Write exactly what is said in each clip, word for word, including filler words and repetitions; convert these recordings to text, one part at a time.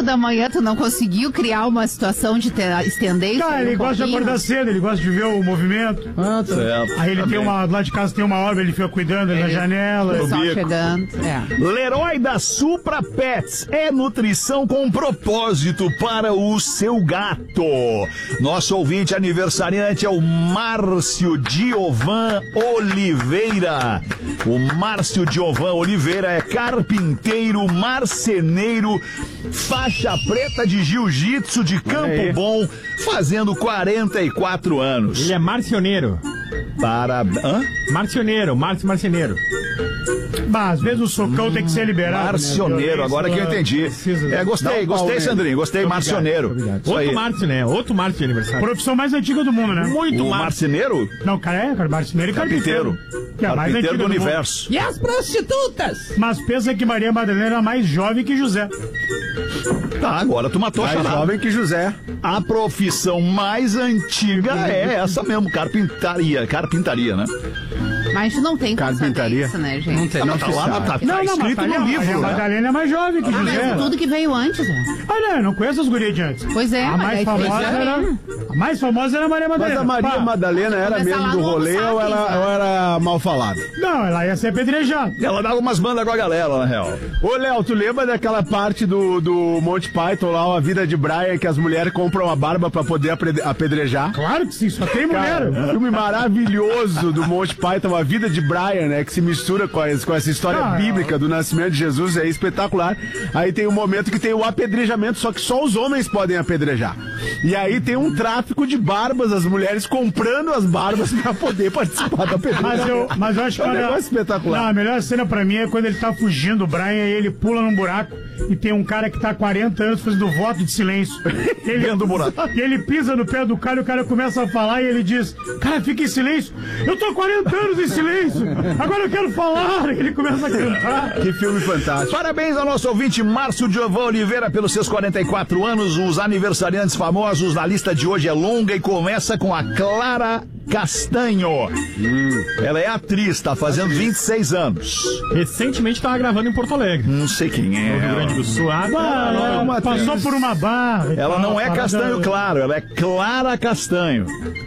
da manhã, tu não conseguiu criar uma situação de ter, estender isso? Cara, ele um gosta de acordar cedo, ele gosta de ver o movimento. Ah, tá. Certo. Aí ele Tá tem bem. uma, lá de casa tem uma obra, ele fica cuidando ali na janela. O pessoal bico. chegando. É. Leroy da Supra Pets é nutrição com propósito para o seu gato. Nosso ouvinte aniversariante é o Márcio Diovan Oliveira. O Márcio Diovan Oliveira é carpinteiro, marceneiro, faixa preta de jiu-jitsu de Campo Bom, fazendo quarenta e quatro anos. Ele é marcioneiro. Para... Hã? Marcioneiro, Márcio Marceneiro. Mas às vezes o socão tem que ser liberado. Marcioneiro, né? agora que eu entendi. Precisa- É, gostei, gostei, Sandrinho, gostei, marcioneiro. Isso aí. Outro Márcio, né? Outro Márcio de aniversário. Profissão mais antiga do mundo, né? Muito O Márcio. marceneiro? Não, cara, é, cara, marceneiro e carpinteiro. Carpinteiro. Que é a mais Carpinteiro antiga do do mundo. universo. E as prostitutas? Mas pensa que Maria Madalena era mais jovem que José. Tá, agora tu matou a Mais charada. jovem que José. A profissão mais antiga é essa mesmo, carpintaria. Carpintaria, né? Mas a gente não tem como saber Carpintaria. isso, né, gente? Não tem, Tá, não tá se lá, sabe. tá, tá Não, não, mas escrito Maria, no livro, Maria né? Madalena é mais jovem que Ah, José. mas tudo que veio antes, né? Olha, eu não conheço as gurias de antes. Pois é, A mas mais aí famosa foi- era. A mais famosa era a Maria Mas Madalena. a Maria Pá. Madalena era Começar mesmo lá do no rolê Homo ou sapiens, era, né? ou era mal falada? Não, ela ia ser apedrejada. Ela dava umas bandas com a galera, na real. Ô, Léo, tu lembra daquela parte do, do Monty Python lá, A Vida de Brian, que as mulheres compram a barba pra poder apre- apedrejar? Claro que sim, só tem mulher. Cara, filme maravilhoso do Monty Python, A Vida de Brian, né? Que se mistura com, as- com essa história Ah, bíblica do nascimento de Jesus, é espetacular. Aí tem um momento que tem o apedrejamento, só que só os homens podem apedrejar. E aí tem um tráfico de barbas, as mulheres comprando as barbas pra poder participar da apedrejamento. Mas eu, mas eu acho que É um olha- negócio espetacular. Não, a melhor cena pra mim é quando ele tá fugindo, o Brian, e ele pula num buraco e tem um cara que tá há quarenta anos fazendo voto de silêncio. Ele, Dentro do buraco. E ele pisa no pé do cara e o cara começa a falar e ele diz: cara, fica em silêncio. Eu tô há quarenta anos em silêncio. Agora eu quero falar. E ele começa a cantar. Que filme fantástico. Parabéns ao nosso ouvinte Márcio Diovan Oliveira pelos seus quarenta e quatro anos. Os aniversariantes famosos na lista de hoje é longa e começa com a Clara Castanho. Hum. Ela é atriz, tá fazendo vinte e seis anos. Recentemente tava gravando em Porto Alegre. Não sei quem é. No Rio Grande do Sul. Ah, Ah, tá. ela uma passou atriz. por uma barra. e Ela tal, não é parada- castanho claro, ela é Clara Castanho.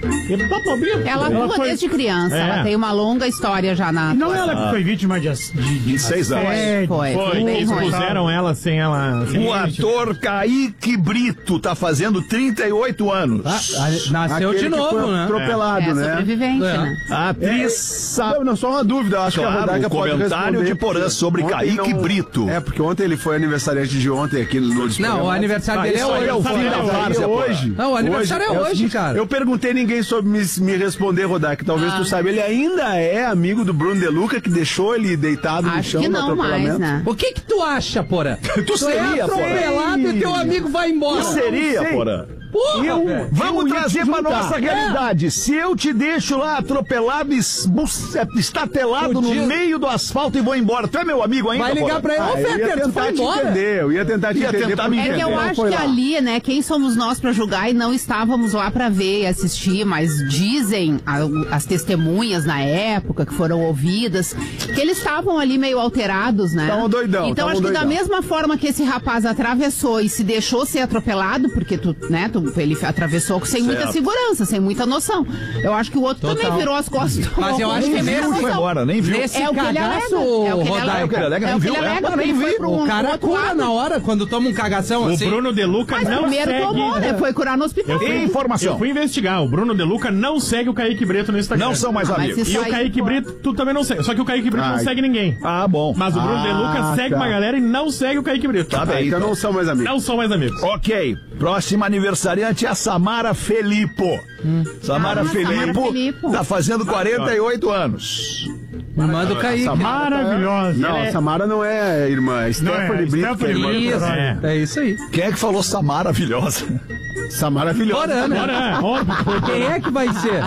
Ela atua foi- desde criança. É. Ela tem uma longa história já na. Não é ela que foi vítima de, ass- de, de vinte e seis anos. assédio. Foi, foi Foi, bem eles ruim. puseram ela sem ela. Sem O ator Kaique Brito tá fazendo trinta e oito anos. Ah, nasceu Aquele de que novo, foi né? atropelado, É né? sobrevivente, É. né? A atriz Sa- Não, não, só uma dúvida, eu acho que a Claro, Rodaica o pode comentário responder, de Porã porque sobre ontem Kaique Brito. É, porque ontem ele foi aniversariante de ontem aqui no Não, o programa. aniversário dele é isso aí hoje. é o fim da Mas aí várzea, é Porã. hoje. Não, o aniversário é o hoje, seguinte, cara. Eu perguntei, ninguém soube me, me responder, Rodaica. Talvez Ah. tu saiba, ele ainda é amigo do Bruno De Luca, que deixou ele deitado no Acho chão que no não mais, atropelamento. né? O que que tu acha, Porã? Tu seria, é atropelado Porã. e teu amigo vai embora. Tu seria, sei. Porã? Porra, Eu- velho. Vamos Eu ia trazer te pra juntar. nossa realidade. Se eu te deixo lá atropelado, esbus- estatelado no Fudido. meio do asfalto e vou embora, tu é meu amigo ainda, Vai ligar Porã? pra ele, ô Ah, eu ia Fetter, tu tentar vai te embora. entender, eu ia tentar te Ia entender. tentar me porque É que eu não acho foi que lá. ali, né, quem somos nós pra julgar e não estávamos lá pra ver e assistir, mas dizem a- as testemunhas na época que foram ouvidas que eles estavam ali meio alterados, né? Tavam doidão, Então tavam acho que da doidão. mesma forma que esse rapaz atravessou e se deixou ser atropelado, porque tu, né, tu, ele atravessou sem muita Certo. segurança, sem muita noção. Eu acho que o outro Total. também virou as costas. Mas eu acho que Nem nesse- noção. Foi embora, nem viu. Nesse É o que ele cagaço, alega. É o que ele Rodaica. alega. É o que ele alega, É nem o que viu, ele é. alega, Não, porque nem ele foi vi. pro um O cara outro cura lado. na hora quando toma um cagação O assim. Bruno De Luca Mas não primeiro segue... tomou, né? Foi curar no hospital. Informação. Eu fui investigar. O Bruno De Luca não segue o Kaique Brito no Instagram. Não são mais Ah, mas amigos. isso E o aí, Kaique pô. Brito, tu também não segue. Só que o Kaique Brito não Ai. segue ninguém. Ah, bom. Mas o Bruno De Luca Ah, segue tá. uma galera e não segue o Kaique Brito. Tá Ah, bem, então então. não são mais amigos. Não são mais amigos. Ok, próxima aniversariante é a Samara Felipo. Samara Ah, Felipo Samara Felipo. tá fazendo quarenta e oito anos. Me manda o Kaique. Maravilhosa. Não, Ela é- Samara não é irmã, é Stephanie é, Brito. Stephanie que é irmã. Brito. Isso, É. é isso aí. Quem é que falou essa maravilhosa? Essa maravilhosa. Porã, né? Agora, óbvio. Quem é que vai ser?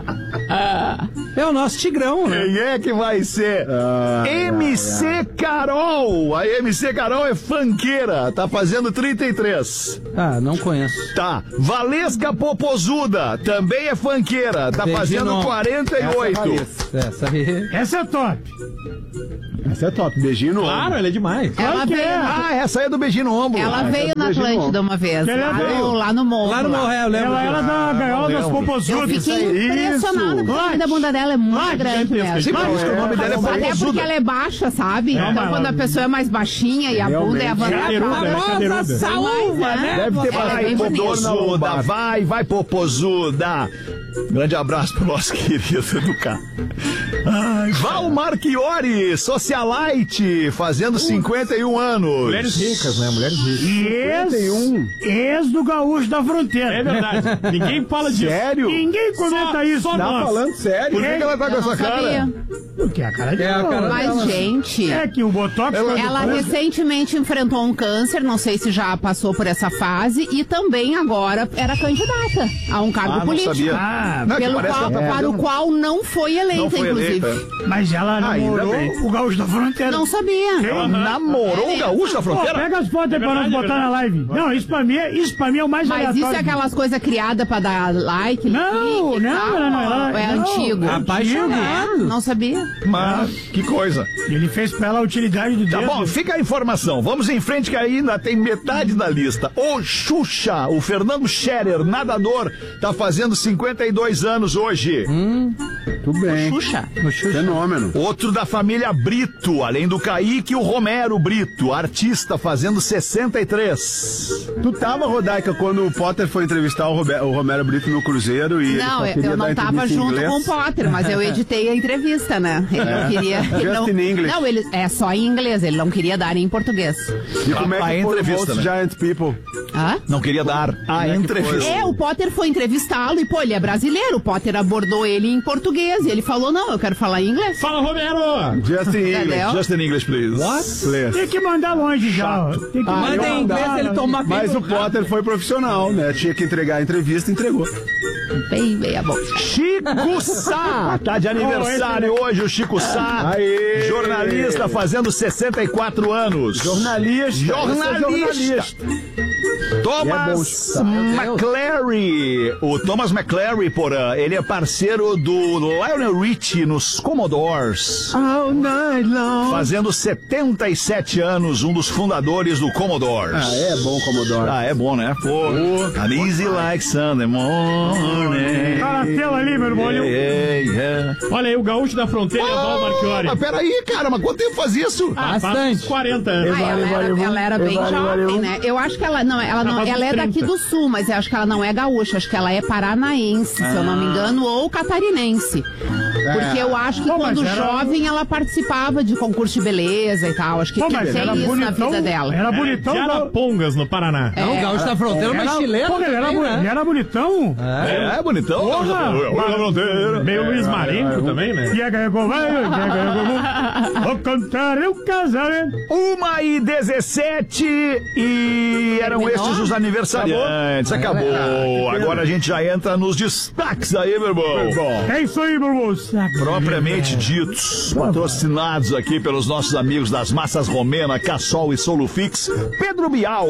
É o nosso Tigrão, né? Quem é que vai ser? Ah, M C Carol. A M C Carol é funkeira, tá fazendo trinta e três. Ah, não conheço. Tá. Valesca Popozuda também é funkeira, tá Beijo, fazendo não. quarenta e oito. Essa aí. Essa é top. Essa é top, beijinho no Claro, ombro. ele é demais. Ela veio, Ah, essa aí é do beijinho no ombro. ela Ah, veio essa na beijinho no Atlântida ombro. uma vez, Ela lá veio. no, lá no morro. Lá no Morré, eu lembro. Ela era da gaiola das lembro. Eu popozudas. fiquei impressionada, porque o tamanho da bunda dela é muito Lá, grande mesmo. Sim, por isso que o nome dela é Até porque Popozuda. ela é baixa, sabe? Então mas quando a ela- pessoa é mais baixinha e a bunda é Cadeiruda, avançada. né? Famosa Cadeiruda. saúva, né? Deve ter Ela é Vai, bem bonita. Popozuda, vai, vai, Popozuda. Grande abraço pro nosso querido Educar. Ai, Val Marchiori, socialite, fazendo cinquenta e um anos. Mulheres ricas, né? Mulheres ricas. E ex, ex do gaúcho da fronteira. É verdade. Ninguém fala disso. Sério? Ninguém comenta Só- isso. só Tá nós. falando sério? Por que, que ela tá com Eu essa não cara? sabia. Porque a cara de É, a cara Mas, gente, É que o Botox... quando ela faz- recentemente enfrentou um câncer, não sei se já passou por essa fase, e também agora era candidata a um cargo Ah, não político. sabia. Ah, Não, que Pelo parece qual, que ela tá para o fazendo- qual não foi eleita, Não foi inclusive. eleita. mas ela namorou bem. o gaúcho da fronteira. Não sabia. Ela namorou o gaúcho da Pô, fronteira? pega as fotos aí pra nós verdade, é botar na live. Não, isso pra mim é, isso pra mim é o mais Mas aleatório. isso é aquelas coisas criadas pra dar like? Não, clique e não, tal, não, não, ela- ou é não, antigo? é Apaixonado. É, não sabia. Mas, que coisa. Ele fez pra ela a utilidade do Tá dedo. bom, fica a informação. Vamos em frente que ainda tem metade da lista. O Xuxa, o Fernando Scherer, nadador, tá fazendo cinquenta e dois anos hoje. Tudo bem. Xuxa. Fenômeno. Outro da família Brito, além do Kaique, o Romero Brito, artista, fazendo sessenta e três. Tu tava, Rodaica, quando o Potter foi entrevistar o, Robe- o Romero Brito no Cruzeiro e Não, ele só queria eu dar não tava entrevista em junto inglês? com o Potter, mas eu editei a entrevista, né? Ele não queria. Ele Just não, in English. não, ele é só em inglês, ele não queria dar em português. E como é A que foi o entrevista, Most né? Giant People? Hã? Não queria dar a entrevista. É, o Potter foi entrevistá-lo e, pô, ele é brasileiro. O Potter abordou ele em português e ele falou: não, eu quero falar em inglês. Fala, Romero! Just in English. Entendeu? Just in English, please. Please. Tem que mandar longe já. ó. Tem que Ah, Manda eu em inglês, mandar, ele né? toma Mas o Potter foi profissional, né? Tinha que entregar a entrevista, entregou. Bem meia boca. Chico Sá, tá de aniversário hoje o Chico Sá, Aê! jornalista, fazendo sessenta e quatro anos. Jornalista. Jornalista. Thomas É bom, McClary. O Thomas McClary, porã, ele é parceiro do Lionel Richie nos Commodores. All night long. Fazendo setenta e sete anos, um dos fundadores do Commodores. Ah, é bom, Commodore. Ah, é bom, né? Pô, I'm easy like Sunday morning. Tá na tela ali, meu irmão. Yeah, yeah, yeah. Olha aí, o gaúcho da fronteira, Val Marchiori. Mas peraí, cara, mas quanto tempo faz isso? Ah, faz Bastante. quarenta anos. Ah, ela, era, valeu, ela era bem valeu, jovem, valeu. né? Eu acho que ela não, ela não, Ela ela é trinta. daqui do sul, mas eu acho que ela não é gaúcha, acho que ela é paranaense, se eu não me engano, ou catarinense. Porque eu acho que Pô, mas quando era- jovem ela participava de concurso de beleza e tal. Acho que, Pô, que mas tem era isso na bonitão. vida dela. Era É, bonitão. de não. Arapongas, no Paraná. Não, o gaúcho da fronteira, mas Era, chileno. pô, ele, era, também, bu- né? ele era bonitão. É, é bonitão. Porra! Olha a fronteira. Meio Luiz Marenco também, né? E a ganha com vai, vou cantar um casamento. Uma e dezessete e eram Terminou? estes os aniversariantes. Acabou. Agora a gente já entra nos destaques aí, meu irmão. É isso aí, meu moço. Propriamente ditos, patrocinados aqui pelos nossos amigos das Massas Romena, Cassol e Solufix, Pedro Bial.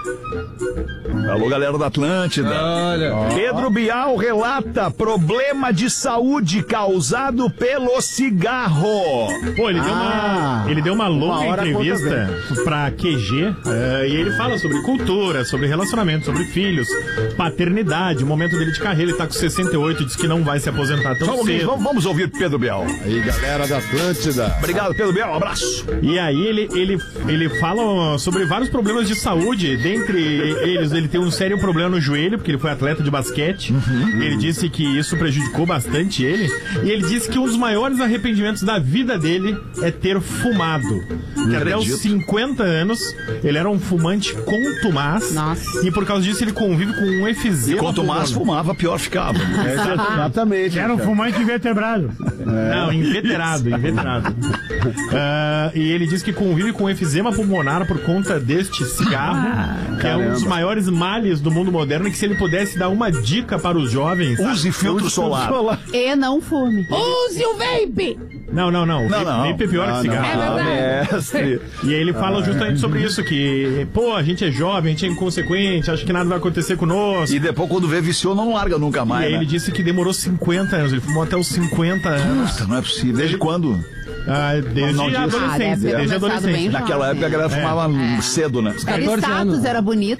Alô, galera da Atlântida. Olha. Pedro Bial relata problema de saúde causado pelo cigarro. Pô, ele deu Ah, uma, ele deu uma longa uma hora a conta entrevista pra Q G eh, e ele fala sobre cultura, sobre relacionamento, sobre filhos, paternidade, o momento dele de carreira. Ele tá com sessenta e oito, diz que não vai se aposentar tão Só um pouquinho, cedo. vamos, vamos ouvir Pedro Bial. Aí, galera da Atlântida. Obrigado, Pedro Bial. Um abraço. E aí ele, ele, ele fala sobre vários problemas de saúde. Dentre eles, ele tem um sério problema no joelho, porque ele foi atleta de basquete. Ele disse que isso prejudicou bastante ele. E ele disse que um dos maiores arrependimentos da vida dele é ter fumado. Que até os acredito. cinquenta anos, ele era um fumante contumaz. Nossa. E por causa disso, ele convive com um efizema. Quanto mais pulmonar. fumava, pior ficava. É, exatamente. Era um cara. fumante invetebrado. Não, inveterado, inveterado. Ah, e ele diz que convive com efizema pulmonar por conta deste cigarro, que é um dos caramba. maiores males do mundo moderno, e que se ele pudesse dar uma dica para os jovens... Use filtro solar. E não fume. Use o vape! Não, não, não. O Não, vape- não. vape é pior que Ah, cigarro. É verdade. Mestre. E aí ele fala justamente sobre isso, que, pô, a gente é jovem, a gente é inconsequente, acha que nada vai acontecer conosco. E depois, quando vê, viciou, não larga nunca E mais. aí né? ele disse que demorou cinquenta anos, ele fumou até os cinquenta anos. Nossa, não é possível. Desde quando? Ah, desde Não, não a disse. adolescência. Ah, deve ter desde a começado adolescência. bem Naquela jovem. época a galera fumava cedo, né? Era catorze status, anos. era bonito.